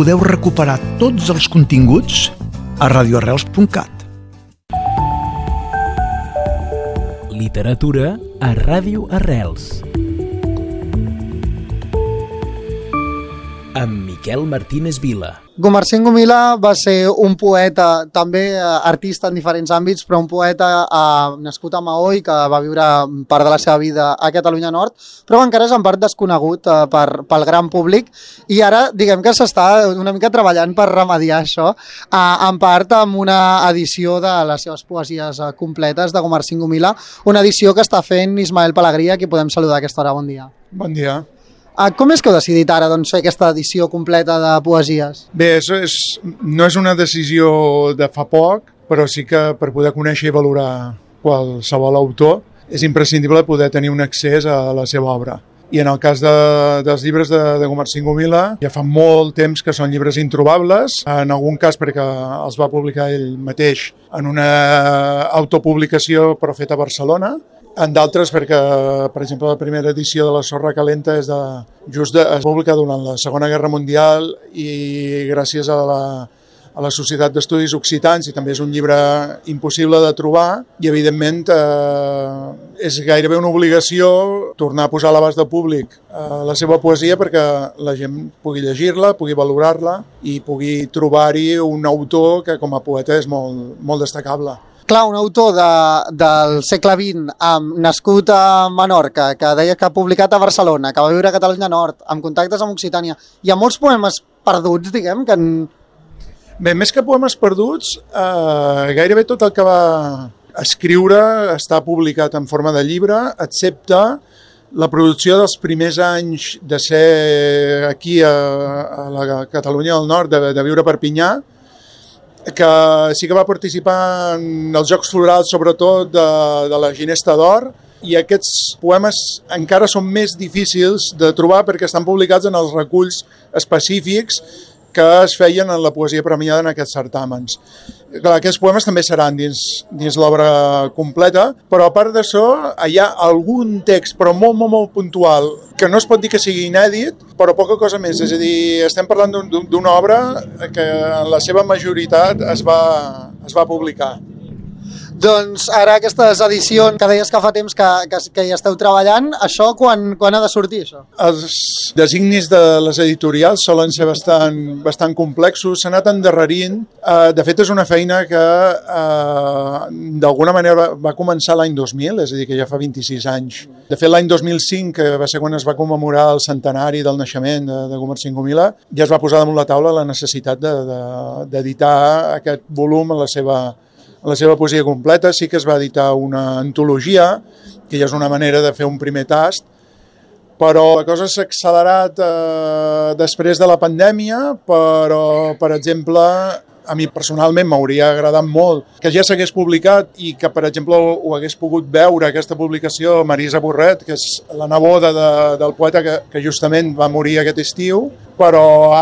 podeu recuperar tots els continguts a radioarrels.cat. Literatura a Ràdio Arrels. Amb Miquel Martínez Vila. Gumersind Gomila va ser un poeta, també artista en diferents àmbits, però un poeta nascut a Maó i que va viure part de la seva vida a Catalunya Nord, però encara és en part desconegut pel gran públic, i ara diguem que s'està una mica treballant per remediar això, en part amb una edició de les seves poesies completes de Gumersind Gomila, una edició que està fent Ismael Pelegrí, a qui podem saludar a aquesta hora. Bon dia. Bon dia. Com és que heu decidit ara fer aquesta edició completa de poesies? Bé, no és una decisió de fa poc, però sí que per poder conèixer i valorar qualsevol autor és imprescindible poder tenir un accés a la seva obra. I en el cas dels llibres de Gumersind Gomila, ja fa molt temps que són llibres introbables, en algun cas perquè els va publicar ell mateix en una autopublicació però feta a Barcelona, en d'altres perquè, per exemple, la primera edició de La Sorra Calenta es publica durant la Segona Guerra Mundial i gràcies a la Societat d'Estudis Occitans, i també és un llibre impossible de trobar, i evidentment és gairebé una obligació tornar a posar a l'abast del públic la seva poesia perquè la gent pugui llegir-la, pugui valorar-la i pugui trobar-hi un autor que com a poeta és molt, molt destacable. Clar, un autor del segle XX, nascut a Menorca, que deia que ha publicat a Barcelona, que va viure a Catalunya Nord, amb contactes amb Occitània. Hi ha molts poemes perduts, diguem, que... Bé, més que poemes perduts, gairebé tot el que va escriure està publicat en forma de llibre, excepte la producció dels primers anys de ser aquí a la Catalunya del Nord, de viure a Perpinyà, que sí que va participar en els Jocs Florals, sobretot de la Ginesta d'Or, i aquests poemes encara són més difícils de trobar perquè estan publicats en els reculls específics que es feien en la poesia premiada en aquests certàmens. Clar, aquests poemes també seran dins l'obra completa, però a part d'això hi ha algun text, però molt, molt, molt puntual, que no es pot dir que sigui inèdit, però poca cosa més. És a dir, estem parlant d'una obra que en la seva majoritat es va publicar. Doncs ara aquestes edicions que deies que fa temps que hi esteu treballant, això quan ha de sortir, això? Els designis de les editorials solen ser bastant complexos, s'ha anat endarrerint. De fet, és una feina que d'alguna manera va començar l'any 2000, és a dir, que ja fa 26 anys. De fet, l'any 2005, que va ser quan es va commemorar el centenari del naixement de Gumersind Gomila, ja es va posar damunt la taula la necessitat d'editar aquest volum a la seva poesia completa. Sí que es va editar una antologia, que ja és una manera de fer un primer tast, però la cosa s'ha accelerat després de la pandèmia, però, per exemple, a mi personalment m'hauria agradat molt que ja s'hagués publicat i que, per exemple, ho hagués pogut veure, aquesta publicació, Marisa Borret, que és la neboda del poeta que justament va morir aquest estiu, però